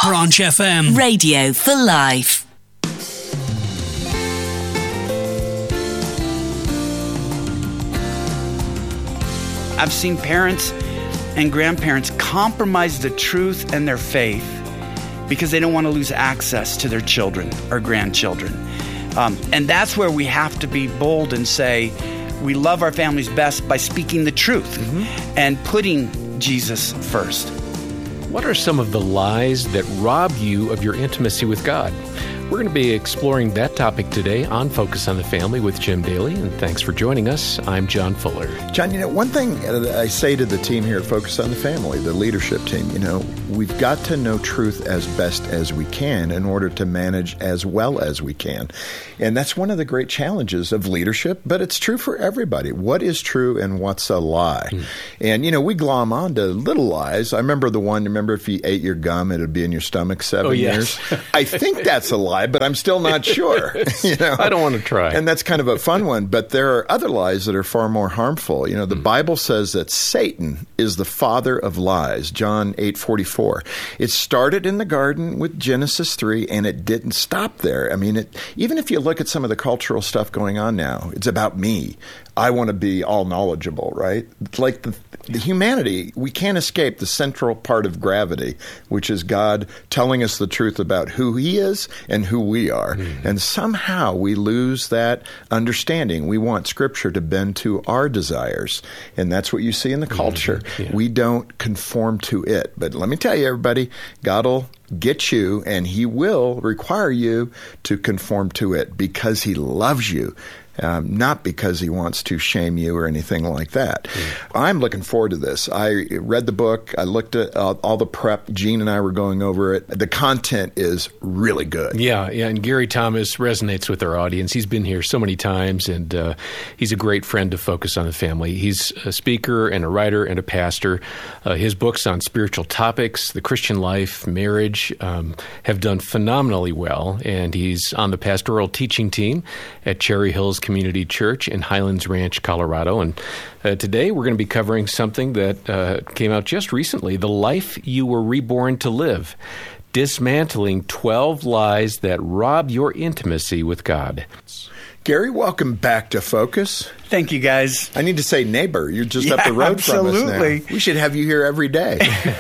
Branch FM. Radio for life. I've seen parents and grandparents compromise the truth and their faith because they don't want to lose access to their children or grandchildren. And that's where we have to be bold and say, we love our families best by speaking the truth and putting Jesus first. What are some of the lies that rob you of your intimacy with God? We're going to be exploring that topic today on Focus on the Family with Jim Daly, and thanks for joining us. I'm John Fuller. John, one thing I say to the team here at Focus on the Family, the leadership team, we've got to know truth as best as we can in order to manage as well as we can. And that's one of the great challenges of leadership, but it's true for everybody. What is true and what's a lie? And, we glom on to little lies. I remember if you ate your gum, it would be in your stomach 7 years. I think that's a lie, but I'm still not sure. I don't want to try. And that's kind of a fun one. But there are other lies that are far more harmful. The Bible says that Satan is the father of lies, John 8:44. It started in the garden with Genesis 3, and it didn't stop there. Even if you look at some of the cultural stuff going on now, it's about me. I want to be all knowledgeable, right? Like the humanity, we can't escape the central part of gravity, which is God telling us the truth about who He is and who we are. And somehow we lose that understanding. We want Scripture to bend to our desires. And that's what you see in the culture. We don't conform to it. But let me tell you, everybody, God will get you, and He will require you to conform to it because He loves you. Not because He wants to shame you or anything like that. I'm looking forward to this. I read the book. I looked at all the prep. Gene and I were going over it. The content is really good. Yeah, and Gary Thomas resonates with our audience. He's been here so many times, and he's a great friend to Focus on the Family. He's a speaker and a writer and a pastor. His books on spiritual topics, the Christian life, marriage, have done phenomenally well, and he's on the pastoral teaching team at Cherry Hills Community Church in Highlands Ranch, Colorado. And today we're going to be covering something that came out just recently, The Life You Were Reborn to Live, dismantling 12 lies that rob your intimacy with God. Gary, welcome back to Focus. Thank you, guys. I need to say neighbor. You're just up the road from us now. We should have you here every day.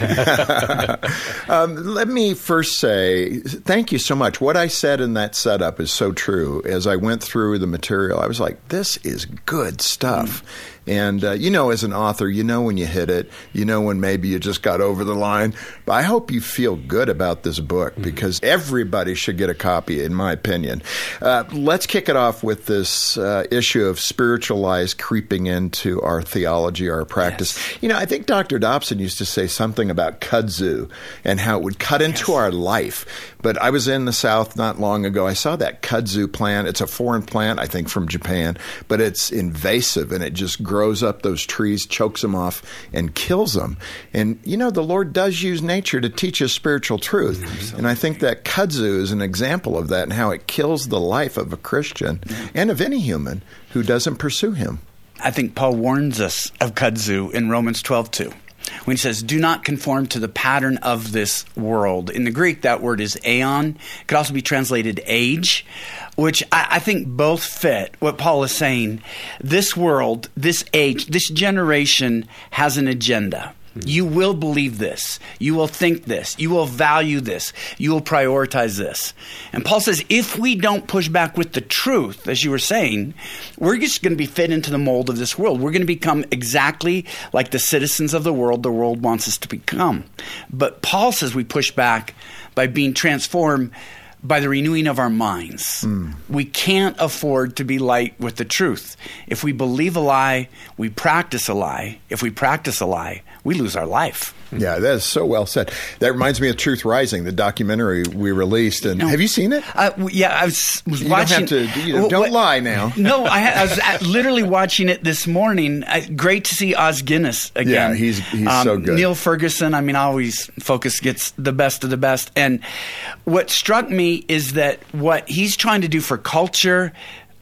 Let me first say thank you so much. What I said in that setup is so true. As I went through the material, I was like, this is good stuff. And, as an author, when you hit it, when maybe you just got over the line. But I hope you feel good about this book because everybody should get a copy, in my opinion. Let's kick it off with this issue of spiritual lies creeping into our theology, our practice. Yes. I think Dr. Dobson used to say something about kudzu and how it would cut into our life. But I was in the South not long ago. I saw that kudzu plant. It's a foreign plant, I think, from Japan, but it's invasive and it just grows up those trees, chokes them off, and kills them. And, the Lord does use nature to teach us spiritual truth. And I think that kudzu is an example of that and how it kills the life of a Christian and of any human who doesn't pursue Him. I think Paul warns us of kudzu in Romans 12:2. When he says, do not conform to the pattern of this world. In the Greek, that word is aeon. It could also be translated age, which I think both fit what Paul is saying. This world, this age, this generation has an agenda. You will believe this. You will think this. You will value this. You will prioritize this. And Paul says, if we don't push back with the truth, as you were saying, we're just going to be fit into the mold of this world. We're going to become exactly like the citizens of the world wants us to become. But Paul says we push back by being transformed by the renewing of our minds. We can't afford to be light with the truth. If we believe a lie, we practice a lie. If we practice a lie, we lose our life. Yeah, that is so well said. That reminds me of Truth Rising, the documentary we released. And have you seen it? Yeah, I was watching. Don't lie now. No, I was literally watching it this morning. Great to see Os Guinness again. Yeah, he's so good. Neil Ferguson. Always Focus gets the best of the best. And what struck me is that what he's trying to do for culture,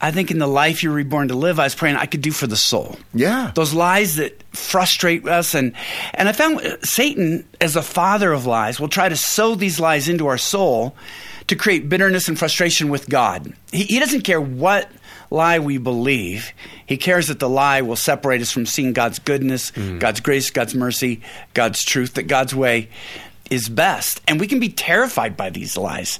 I think in the life you were reborn to live, I was praying I could do for the soul. Yeah. Those lies that frustrate us. And I found Satan, as a father of lies, will try to sow these lies into our soul to create bitterness and frustration with God. He doesn't care what lie we believe. He cares that the lie will separate us from seeing God's goodness, God's grace, God's mercy, God's truth, that God's way is best. And we can be terrified by these lies.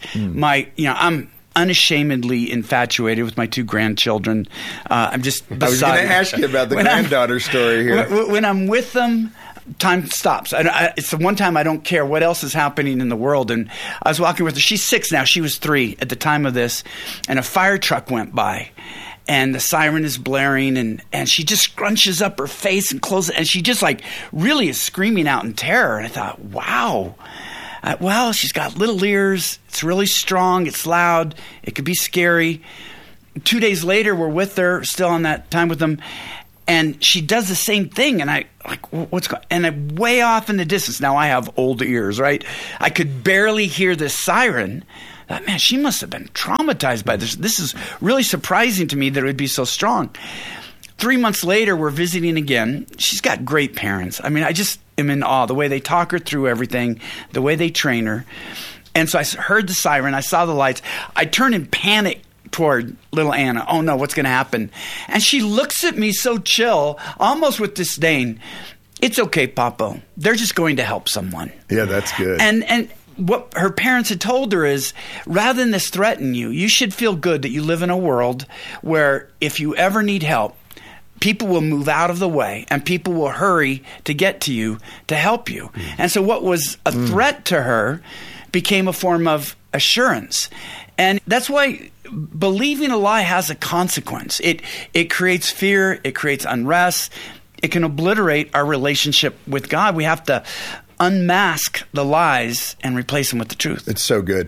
I'm unashamedly infatuated with my 2 grandchildren. I'm just beside. I was going to ask you about the granddaughter story here. When I'm with them, time stops. It's the one time I don't care what else is happening in the world. And I was walking with her. She's 6 now. She was 3 at the time of this. And a fire truck went by. And the siren is blaring. And she just scrunches up her face and closes it. And she just really is screaming out in terror. And I thought, wow. Well, she's got little ears. It's really strong. It's loud. It could be scary. 2 days later, we're with her, still on that time with them. And she does the same thing, and I what's going? And I'm way off in the distance. Now I have old ears, right? I could barely hear this siren. I thought, man, she must have been traumatized by this. This is really surprising to me that it would be so strong. 3 months later, we're visiting again. She's got great parents. I mean, I just am in awe. The way they talk her through everything, the way they train her. And so I heard the siren. I saw the lights. I turned in panic toward little Anna. Oh no, what's going to happen? And she looks at me so chill, almost with disdain. It's okay, Papa. They're just going to help someone. Yeah, that's good. And what her parents had told her is, rather than this threaten you, you should feel good that you live in a world where if you ever need help, people will move out of the way and people will hurry to get to you to help you. And so what was a threat to her became a form of assurance. And that's why believing a lie has a consequence. It creates fear. It creates unrest. It can obliterate our relationship with God. We have to unmask the lies and replace them with the truth. It's so good.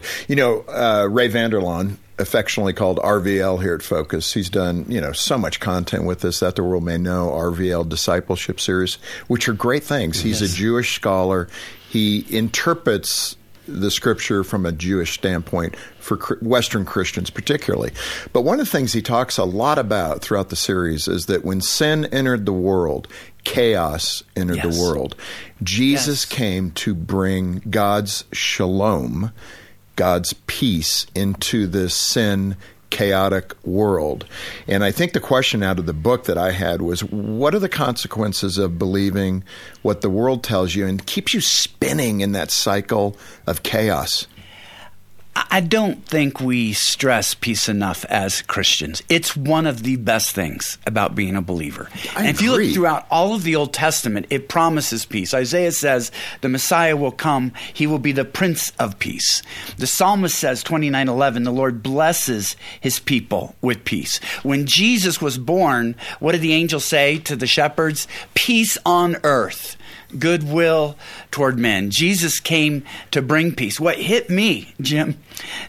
Ray Vander Laan, affectionately called RVL here at Focus. He's done, so much content with us that the world may know, RVL Discipleship Series, which are great things. He's a Jewish scholar. He interprets the scripture from a Jewish standpoint for Western Christians particularly. But one of the things he talks a lot about throughout the series is that when sin entered the world, chaos entered the world. Jesus came to bring God's shalom, God's peace into this sin chaotic world. And I think the question out of the book that I had was, what are the consequences of believing what the world tells you and keeps you spinning in that cycle of chaos? I don't think we stress peace enough as Christians. It's one of the best things about being a believer. And if you look throughout all of the Old Testament, it promises peace. Isaiah says the Messiah will come. He will be the Prince of Peace. The Psalmist says, 29:11, the Lord blesses his people with peace. When Jesus was born, what did the angel say to the shepherds? Peace on earth, goodwill toward men. Jesus came to bring peace. What hit me, Jim,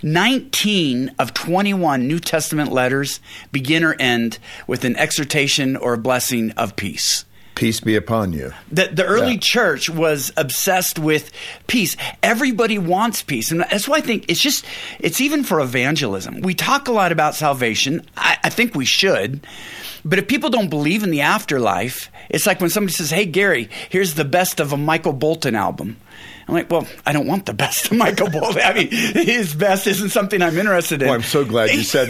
19 of 21 New Testament letters begin or end with an exhortation or a blessing of peace. Peace be upon you. The early church was obsessed with peace. Everybody wants peace. And that's why I think it's even for evangelism. We talk a lot about salvation. I think we should. But if people don't believe in the afterlife, it's like when somebody says, hey, Gary, here's the best of a Michael Bolton album. I'm like, well, I don't want the best of Michael Bolton. I mean, his best isn't something I'm interested in. Well, I'm so glad you said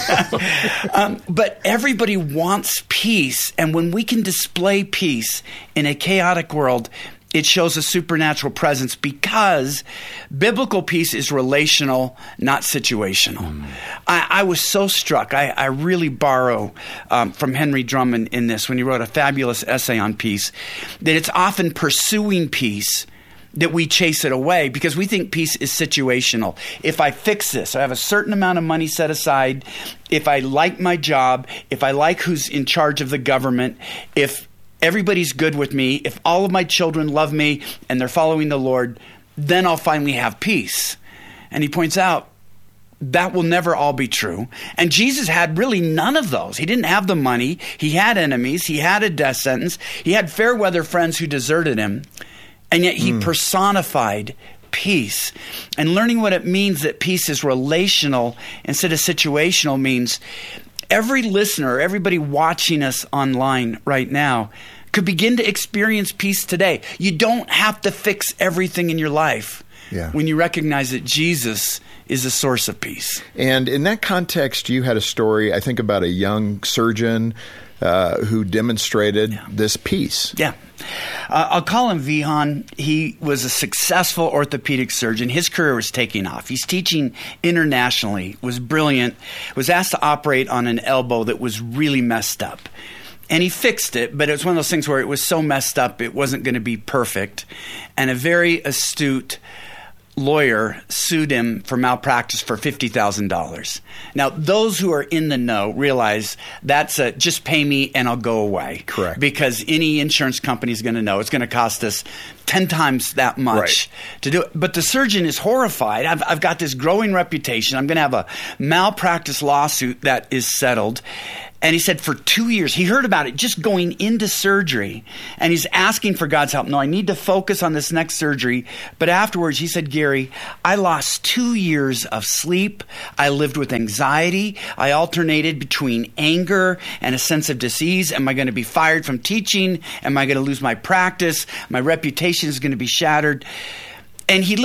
that. But everybody wants peace. And when we can display peace in a chaotic world, it shows a supernatural presence because biblical peace is relational, not situational. I was so struck. I really borrow from Henry Drummond in this when he wrote a fabulous essay on peace, that it's often pursuing peace that we chase it away because we think peace is situational. If I fix this, I have a certain amount of money set aside, if I like my job, if I like who's in charge of the government, if everybody's good with me, if all of my children love me and they're following the Lord, then I'll finally have peace. And he points out that will never all be true. And Jesus had really none of those. He didn't have the money. He had enemies. He had a death sentence. He had fair weather friends who deserted him. And yet he personified peace. And learning what it means that peace is relational instead of situational means every listener, everybody watching us online right now could begin to experience peace today. You don't have to fix everything in your life when you recognize that Jesus is a source of peace. And in that context, you had a story, I think, about a young surgeon who demonstrated this peace. Yeah. I'll call him Vihan. He was a successful orthopedic surgeon. His career was taking off. He's teaching internationally, was brilliant, was asked to operate on an elbow that was really messed up. And he fixed it, but it was one of those things where it was so messed up it wasn't going to be perfect. And a very astute lawyer sued him for malpractice for $50,000. Now, those who are in the know realize that's just pay me and I'll go away. Correct. Because any insurance company is going to know it's going to cost us 10 times that much to do it. But the surgeon is horrified. I've got this growing reputation. I'm going to have a malpractice lawsuit that is settled. And he said for 2 years, he heard about it just going into surgery, and he's asking for God's help. No, I need to focus on this next surgery. But afterwards, he said, Gary, I lost 2 years of sleep. I lived with anxiety. I alternated between anger and a sense of disease. Am I going to be fired from teaching? Am I going to lose my practice? My reputation is going to be shattered. And he